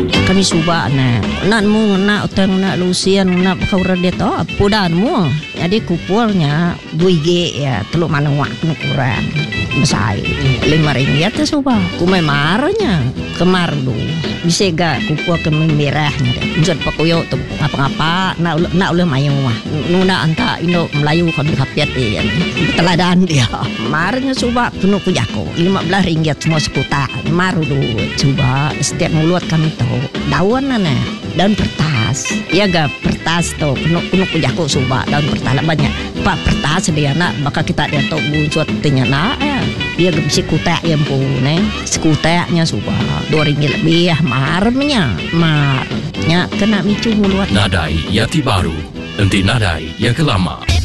kami suba nak mu nak utang nak lusian nak kau dia to pudan mu jadi kupurnya 2G ya teluk manawak kena kurang besar RM5 tu suba ku mai marnya kemar du bisa gak kupur ke merahnya deh jod pakuyo tu apa-apa nak uleh mayu mah nuna anta Indo Melayu kan kapiat ya teladan dia marnya suba penuh ku jako RM15 semua sekuta maru du coba setiap mulut kami tahu daun daun pertas ya gak pertas tuh penuh ku jako suba daun pertas banyak pak pertas dia nak bakal kita dia tahu buat tanya nak dia gak bisa kutak yang pun sekutaknya suba RM2 lebih marnya kena micu mulut Nadai Yati Baru, nanti nadai yang kelama.